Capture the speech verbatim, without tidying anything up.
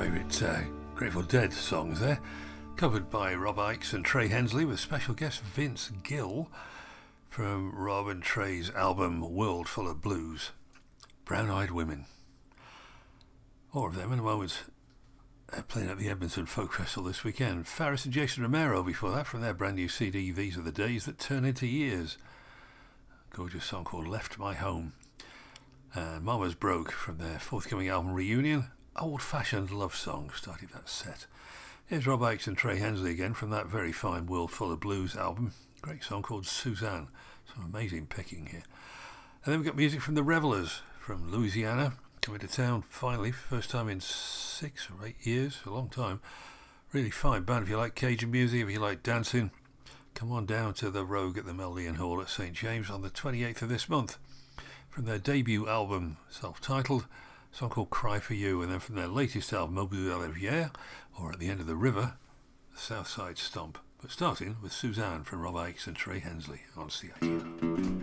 favourite uh, Grateful Dead songs there, covered by Rob Ickes and Trey Hensley with special guest Vince Gill from Rob and Trey's album World Full of Blues. Brown Eyed Women. More of them in a moment. Uh, playing at the Edmonton Folk Festival this weekend. Faris and Jason Romero before that from their brand new C D These Are the Days That Turn Into Years. Gorgeous song called Left My Home. And Mama's Broke from their forthcoming album Reunion. Old Fashioned Love Song started that set. Here's Rob Ickes and Trey Hensley again from that very fine World Full of Blues album. Great song called Suzanne. Some amazing picking here. And then we've got music from the Revelers from Louisiana. Coming to town finally, first time in six or eight years, a long time. Really fine band if you like Cajun music, if you like dancing. Come on down to the Rogue at the Melodeon Hall at Saint James on the twenty-eighth of this month. From their debut album, self-titled, a song called Cry For You, and then from their latest album, Au bout de la rivière, or At the End of the River, the Southside Stomp. But starting with Suzanne from Rob Ickes and Trey Hensley on C I T R.